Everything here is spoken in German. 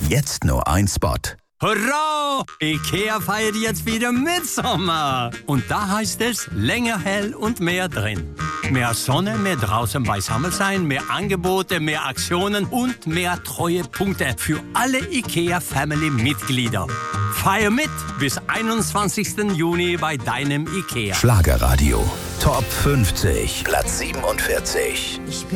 Jetzt nur ein Spot. Hurra! IKEA feiert jetzt wieder Mitsommer. Und da heißt es länger hell und mehr drin. Mehr Sonne, mehr draußen beisammen sein, mehr Angebote, mehr Aktionen und mehr Treuepunkte für alle IKEA-Family-Mitglieder. Feier mit bis 21. Juni bei deinem IKEA. Schlagerradio. Top 50. Platz 47.